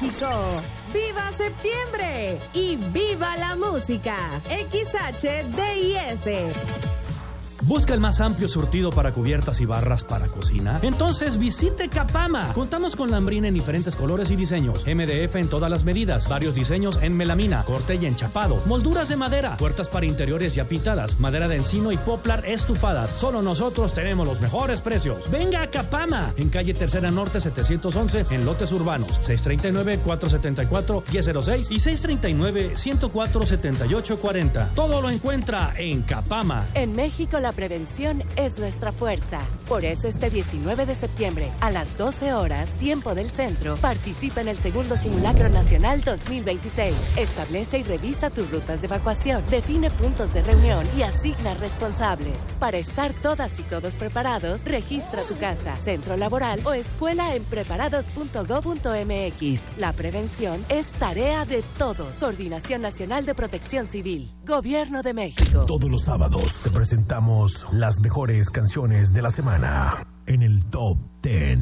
México. ¡Viva septiembre! ¡Y viva la música! XHDIS. ¿Busca el más amplio surtido para cubiertas y barras para cocina? Entonces visite Capama. Contamos con lambrina en diferentes colores y diseños. MDF en todas las medidas. Varios diseños en melamina, corte y enchapado. Molduras de madera. Puertas para interiores ya pintadas. Madera de encino y poplar estufadas. Solo nosotros tenemos los mejores precios. ¡Venga a Capama! En calle Tercera Norte 711 en lotes urbanos. 639-474-1006 y 639-104-7840. Todo lo encuentra en Capama. En México la prevención es nuestra fuerza. Por eso este 19 de septiembre, a las 12 horas, tiempo del centro, participa en el segundo Simulacro Nacional 2026. Establece y revisa tus rutas de evacuación, define puntos de reunión y asigna responsables. Para estar todas y todos preparados, registra tu casa, centro laboral o escuela en preparados.gov.mx. La prevención es tarea de todos. Coordinación Nacional de Protección Civil. Gobierno de México. Todos los sábados te presentamos las mejores canciones de la semana en el Top 10.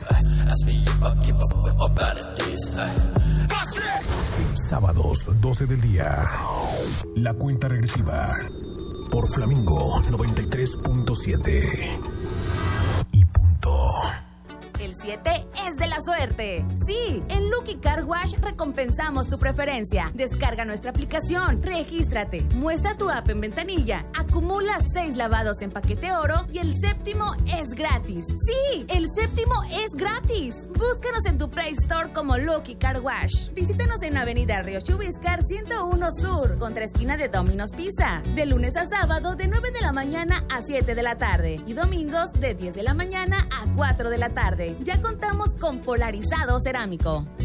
Sábados, 12 del día. La cuenta regresiva por Flamingo 93.7. Y punto. El 7 es de la suerte. Sí, en Lucky Car Wash recompensamos tu preferencia. Descarga nuestra aplicación, regístrate, muestra tu app en ventanilla, acumula 6 lavados en paquete oro y el séptimo es gratis. Sí, el séptimo es gratis. Búscanos en tu Play Store como Lucky Car Wash. Visítanos en Avenida Río Chubíscar 101 Sur, contra esquina de Domino's Pizza. De lunes a sábado de 9 de la mañana a 7 de la tarde y domingos de 10 de la mañana a 4 de la tarde. Ya contamos con polarizado cerámico.